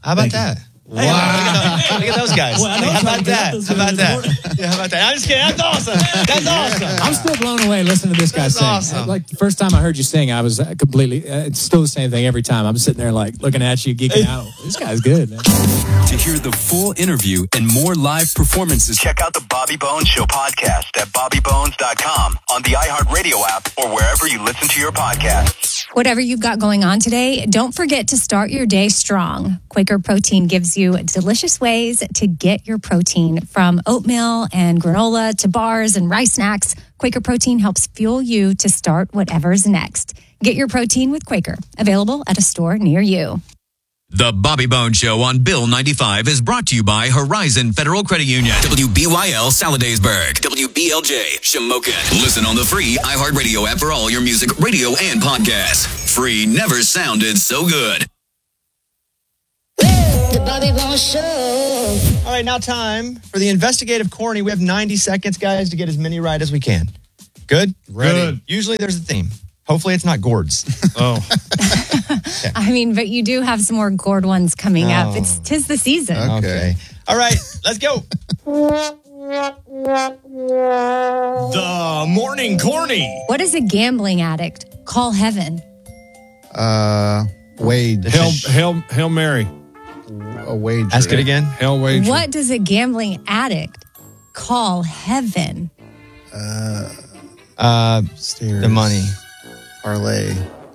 How about that? Wow. Look at those guys. Well, how about that? How about that? Yeah, how about that? I'm just kidding. That's awesome. That's awesome. I'm still blown away listening to this guy sing. Awesome. Like the first time I heard you sing, I was completely, it's still the same thing every time. I'm sitting there like looking at you, geeking out. This guy's good, man. To hear the full interview and more live performances, check out the Bobby Bones Show podcast at bobbybones.com, on the iHeartRadio app, or wherever you listen to your podcasts. Whatever you've got going on today, don't forget to start your day strong. Quaker Protein gives you delicious ways to get your protein, from oatmeal and granola to bars and rice snacks. Quaker Protein helps fuel you to start whatever's next. Get your protein with Quaker, available at a store near you. The Bobby Bones Show on Bill 95 is brought to you by Horizon Federal Credit Union. WBYL Saladaysburg, WBLJ Shamokin. Listen on the free iHeartRadio app for all your music, radio, and podcasts. Free never sounded so good. The Bobby Bones Show. All right, now time for the investigative corny. We have 90 seconds, guys, to get as many right as we can. Good? Ready. Good. Usually there's a theme. Hopefully it's not gourds. Oh. Okay. I mean, but you do have some more gourd ones coming up. Tis the season. Okay. All right, let's go. The morning corny. What does a gambling addict call heaven? Wade. Hail Mary. A wager. Ask it again. Hail wager. What does a gambling addict call heaven? Stairs. The money. Parlay.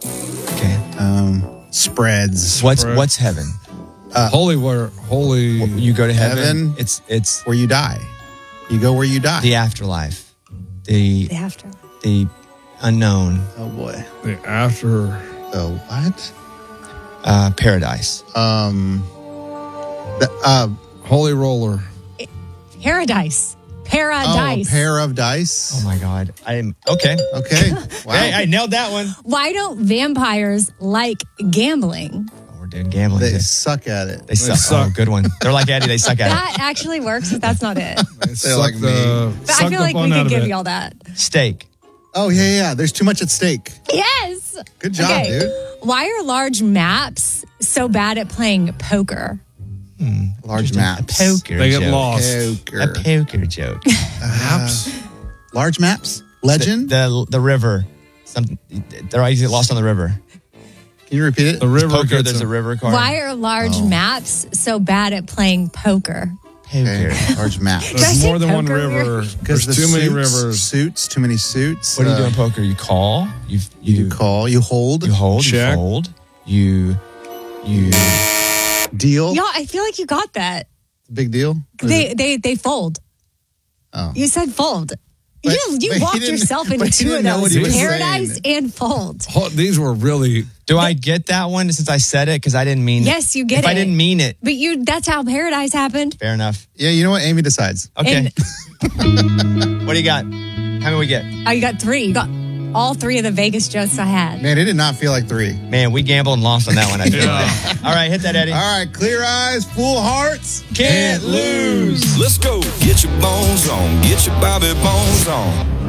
Okay. Spreads. What's heaven? Holy. You go to heaven. Heaven. It's where you die. You go where you die. the afterlife. The unknown. Oh boy. The after. The what? Paradise. Holy roller. Paradise. Oh, Paradise. pair of dice. Oh my God. I'm okay. Okay. Wow. Hey, I nailed that one. Why don't vampires like gambling? Oh, we're doing gambling. They suck at it. They suck. Oh, good one. They're like Eddie. They suck at That actually works, but that's not it. They're like me. But I feel like we could give y'all that. it. Steak. Oh, yeah. There's too much at stake. Yes. Good job, Okay. dude. Why are large maps so bad at playing poker? Large maps. Poker They get joke. lost. Poker. A poker joke. Maps. Large maps. Legend. The river. They're always get lost on the river. Can you repeat it? The river. Poker, gets there's a them. river card. Why are large maps so bad at playing poker? Poker. Okay. Large map. Did I There's say more than one poker river. Because There's too many rivers. Suits. Too many suits. What do you do in poker? You call. You call. You hold. You hold. Check. You fold. You. Deal. Y'all, I feel like you got that. Big deal. They fold. Oh. You said fold. But you he walked didn't- yourself but into he two of didn't know what those. he was Paradise saying. and fold. These were really. Do I get that one since I said it? Because I didn't mean it. Yes, you get if it. I didn't mean it, But that's how paradise happened. fair enough. Yeah, you know what? Amy decides. Okay. What do you got? How many we get? Oh, you got three. You got all three of the Vegas jokes I had. Man, it did not feel like 3. Man, we gambled and lost on that one, I feel like. All right, hit that, Eddie. All right, clear eyes, full hearts. Can't lose. Let's go. Get your bones on. Get your Bobby Bones on.